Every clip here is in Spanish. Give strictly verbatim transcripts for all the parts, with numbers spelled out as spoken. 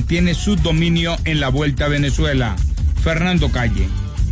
mantiene su dominio en la Vuelta a Venezuela. Fernando Calle.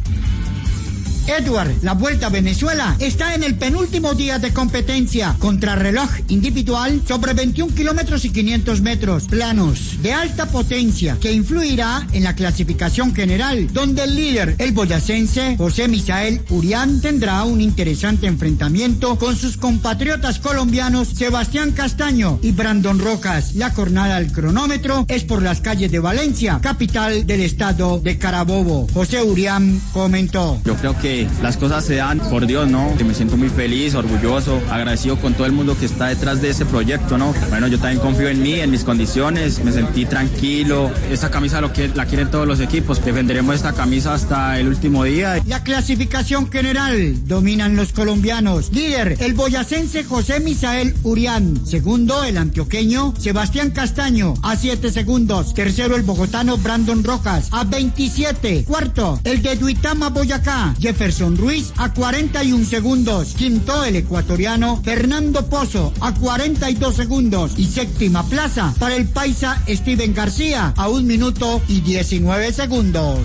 Edward, la Vuelta a Venezuela está en el penúltimo día de competencia, contrarreloj individual sobre veintiún kilómetros y quinientos metros, planos de alta potencia, que influirá en la clasificación general, donde el líder, el boyacense José Misael Urián, tendrá un interesante enfrentamiento con sus compatriotas colombianos Sebastián Castaño y Brandon Rojas. La jornada del cronómetro es por las calles de Valencia, capital del estado de Carabobo. José Urián comentó: Yo creo que las cosas se dan por Dios, ¿no? Me siento muy feliz, orgulloso, agradecido con todo el mundo que está detrás de ese proyecto, ¿no? Bueno, yo también confío en mí, en mis condiciones, me sentí tranquilo. Esta camisa lo que, la quieren todos los equipos, defenderemos esta camisa hasta el último día. La clasificación general dominan los colombianos. Líder, el boyacense José Misael Urián. Segundo, el antioqueño Sebastián Castaño, a siete segundos. Tercero, el bogotano Brandon Rojas, a veintisiete. Cuarto, el de Duitama, Boyacá, Jefferson Ruiz, a cuarenta y un segundos. Quinto, el ecuatoriano Fernando Pozo, a cuarenta y dos segundos. Y séptima plaza para el paisa Steven García, a un minuto y diecinueve segundos.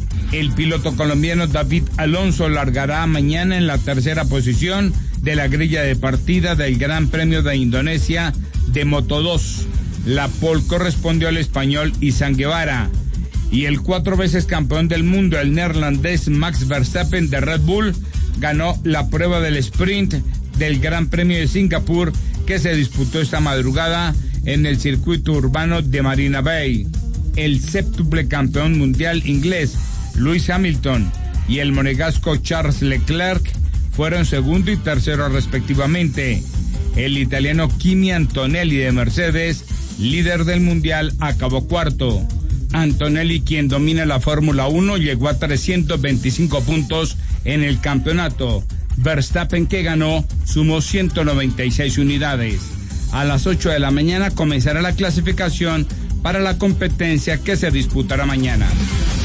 El piloto colombiano David Alonso largará mañana en la tercera posición de la grilla de partida del Gran Premio de Indonesia de Moto dos. La pole correspondió al español Izan Guevara. Y el cuatro veces campeón del mundo, el neerlandés Max Verstappen de Red Bull, ganó la prueba del sprint del Gran Premio de Singapur, que se disputó esta madrugada en el circuito urbano de Marina Bay. El séptuple campeón mundial inglés, Lewis Hamilton, y el monegasco Charles Leclerc fueron segundo y tercero respectivamente. El italiano Kimi Antonelli de Mercedes, líder del mundial, acabó cuarto. Antonelli, quien domina la Fórmula uno, llegó a trescientos veinticinco puntos en el campeonato. Verstappen, que ganó, sumó ciento noventa y seis unidades. A las ocho de la mañana comenzará la clasificación para la competencia que se disputará mañana.